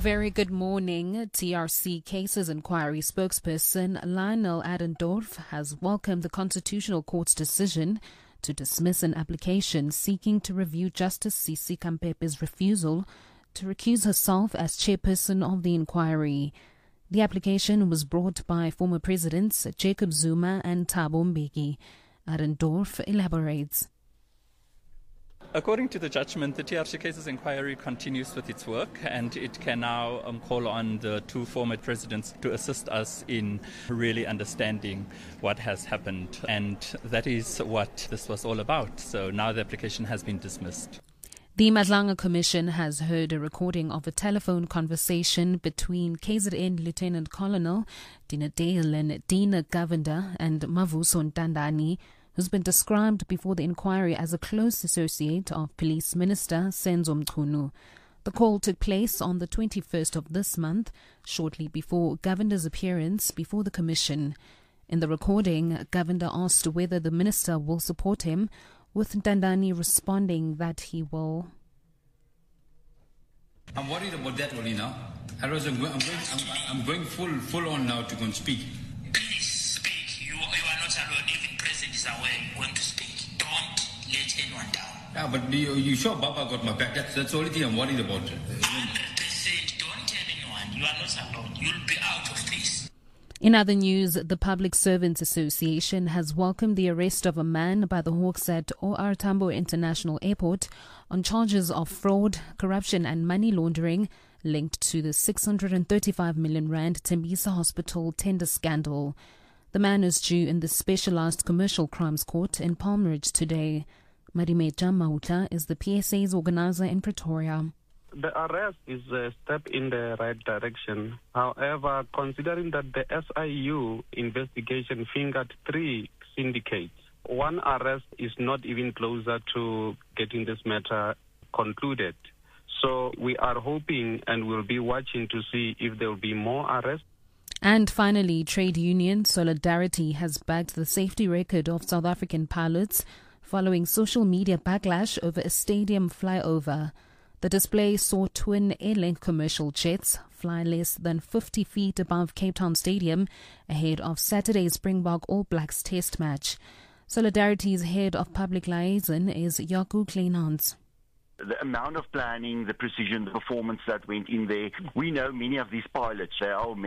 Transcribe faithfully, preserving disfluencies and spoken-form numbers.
very good morning. T R C Cases Inquiry spokesperson Lionel Adendorf has welcomed the Constitutional Court's decision to dismiss an application seeking to review Justice Sisi Kampepe's refusal to recuse herself as chairperson of the inquiry. The application was brought by former presidents Jacob Zuma and Thabo Mbeki. Adendorf elaborates. According to the judgment, the T R C Cases Inquiry continues with its work, and it can now um, call on the two former presidents to assist us in really understanding what has happened. And that is what this was all about. So now the application has been dismissed. The Madlanga Commission has heard a recording of a telephone conversation between K Z N Lieutenant Colonel Dinadale Dina Govender and Mavuso Ntandani, who's been described before the inquiry as a close associate of Police Minister Senzo Mchunu. The call took place on the twenty-first of this month, shortly before Govender's appearance before the Commission. In the recording, Govender asked whether the minister will support him, with Ntandani responding that he will. I'm worried about that only now. Otherwise, I'm going, I'm going, I'm, I'm going full, full on now to go and speak. Please speak. You, you are not alone. Even President is aware you're going to speak. Don't let anyone down. Yeah, but you, you sure Baba got my back? That's, that's the only thing I'm worried about. one hundred percent. Don't tell anyone. You are not alone. You'll be out of this. In other news, the Public Servants Association has welcomed the arrest of a man by the Hawks at O R Tambo International Airport on charges of fraud, corruption and money laundering linked to the six hundred thirty-five million rand Tembisa Hospital tender scandal. The man is due in the Specialized Commercial Crimes Court in Palm Ridge today. Marimeja Mautla is the P S A's organizer in Pretoria. The arrest is a step in the right direction. However, considering that the S I U investigation fingered three syndicates, one arrest is not even closer to getting this matter concluded. So we are hoping and will be watching to see if there will be more arrests. And finally, trade union Solidarity has backed the safety record of South African pilots following social media backlash over a stadium flyover. The display saw twin Airlink commercial jets fly less than fifty feet above Cape Town Stadium ahead of Saturday's Springbok All Blacks test match. Solidarity's head of public liaison is Jaco Kleinhans. The amount of planning, the precision, the performance that went in there. We know many of these pilots, they are